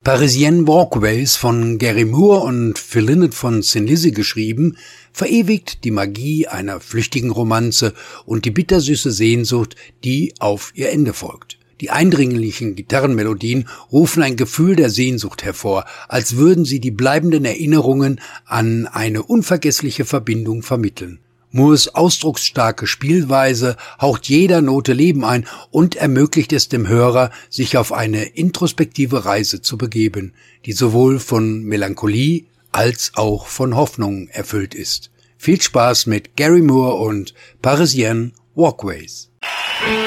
Parisienne Walkways von Gary Moore und Phil Lynott von Thin Lizzy geschrieben, verewigt die Magie einer flüchtigen Romanze und die bittersüße Sehnsucht, die auf ihr Ende folgt. Die eindringlichen Gitarrenmelodien rufen ein Gefühl der Sehnsucht hervor, als würden sie die bleibenden Erinnerungen an eine unvergessliche Verbindung vermitteln. Moores ausdrucksstarke Spielweise haucht jeder Note Leben ein und ermöglicht es dem Hörer, sich auf eine introspektive Reise zu begeben, die sowohl von Melancholie als auch von Hoffnung erfüllt ist. Viel Spaß mit Gary Moore und Parisienne Walkways.